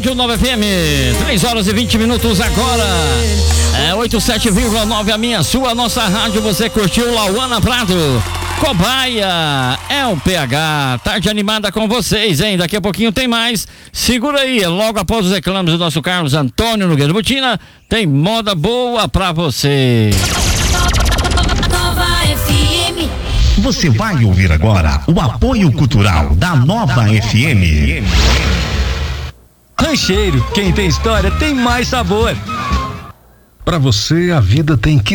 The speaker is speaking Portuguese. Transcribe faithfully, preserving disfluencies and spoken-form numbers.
Rádio Nova F M, três horas e vinte minutos agora. É oitenta e sete vírgula nove a minha, sua, nossa rádio. Você curtiu Lauana Prado? Cobaia é o P H. Tarde animada com vocês, hein? Daqui a pouquinho tem mais. Segura aí, logo após os reclames do nosso Carlos Antônio Nogueira Botina, tem moda boa pra você. Nova F M. Você vai ouvir agora o apoio cultural da Nova F M. Rancheiro, quem tem história tem mais sabor. Para você, a vida tem que